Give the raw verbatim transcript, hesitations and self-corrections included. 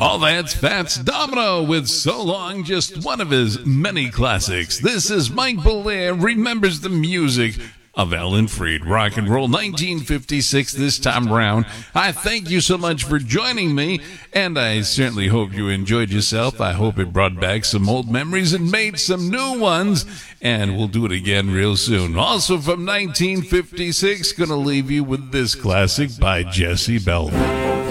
Oh, that's Fats Domino with So Long, just one of his many classics. This is Mike Belair remembers the music of Alan Freed. Rock and roll nineteen fifty-six this time around. I thank you so much for joining me, and I certainly hope you enjoyed yourself. I hope it brought back some old memories and made some new ones, and we'll do it again real soon. Also from nineteen fifty-six, gonna leave you with this classic by Jesse Belvin.